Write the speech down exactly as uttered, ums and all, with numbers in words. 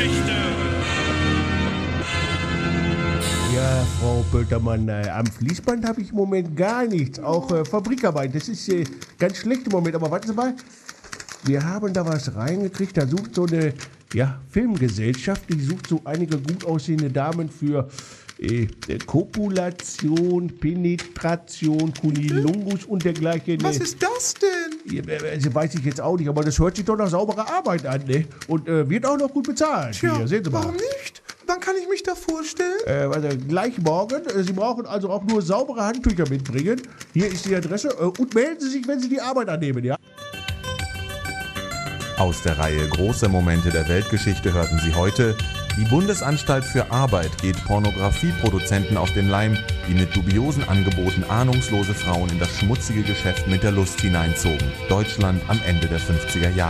Weltgeschichte. Ja, Frau Pöltermann, äh, am Fließband habe ich im Moment gar nichts. Auch äh, Fabrikarbeit, das ist äh, ganz schlecht im Moment. Aber warten Sie mal, wir haben da was reingekriegt. Da sucht so eine ja, Filmgesellschaft, die sucht so einige gut aussehende Damen für äh, Kopulation, Penetration, Kunilungus und dergleichen. Was ist das denn? Ja, äh, weiß ich jetzt auch nicht, aber das hört sich doch nach sauberer Arbeit an, ne? Und äh, wird auch noch gut bezahlt. Tja, Hier, sehen Sie mal. warum nicht? Wann kann ich mich da vorstellen? Äh, also gleich morgen. Äh, Sie brauchen also auch nur saubere Handtücher mitbringen. Hier ist die Adresse. Äh, und melden Sie sich, wenn Sie die Arbeit annehmen, ja? Aus der Reihe Große Momente der Weltgeschichte hörten Sie heute: Die Bundesanstalt für Arbeit geht Pornografieproduzenten auf den Leim, die mit dubiosen Angeboten ahnungslose Frauen in das schmutzige Geschäft mit der Lust hineinzogen. Deutschland am Ende der fünfziger Jahre.